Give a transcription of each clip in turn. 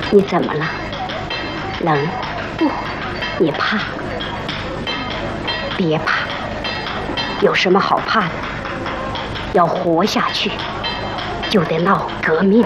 你怎么了？冷？不，你怕？别怕，有什么好怕的？要活下去，就得闹革命。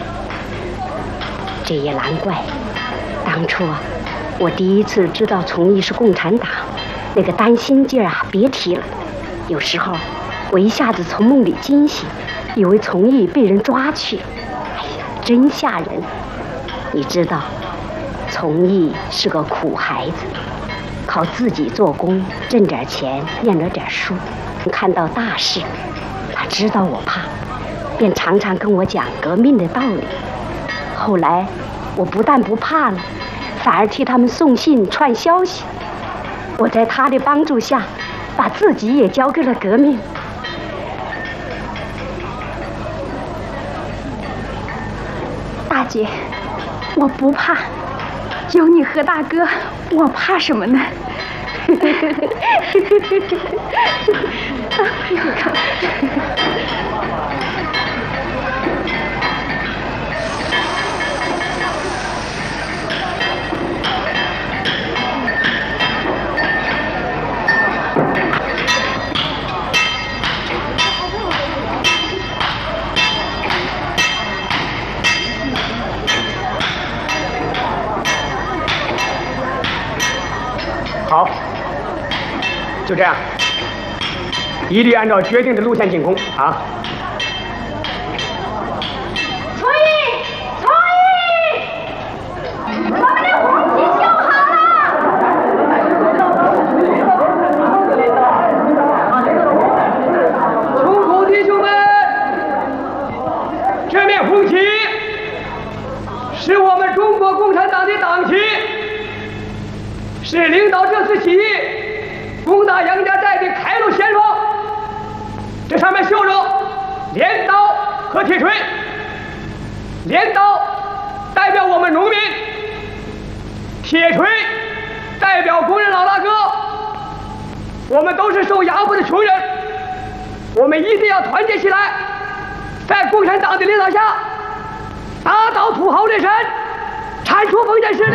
这也难怪，当初啊，我第一次知道从义是共产党，那个担心劲儿啊，别提了。有时候我一下子从梦里惊醒，以为从义被人抓去，哎呀，真吓人。你知道，从义是个苦孩子，靠自己做工挣点钱，念了点书，看到大事，他知道我怕，便常常跟我讲革命的道理。后来我不但不怕了，反而替他们送信传消息。我在他的帮助下，把自己也交给了革命。 大姐，我不怕，有你和大哥，我怕什么呢？ 好，就这样，一律按照决定的路线进攻啊！ 从义，从义，我们的红旗修好了！冲口弟兄们，这面红旗是我们中国共产党的党旗。是领导这次起义攻打杨家寨的开路先锋。这上面绣着镰刀和铁锤，镰刀代表我们农民，铁锤代表工人老大哥。我们都是受压迫的穷人，我们一定要团结起来，在共产党的领导下打倒土豪劣绅，铲除封建势力。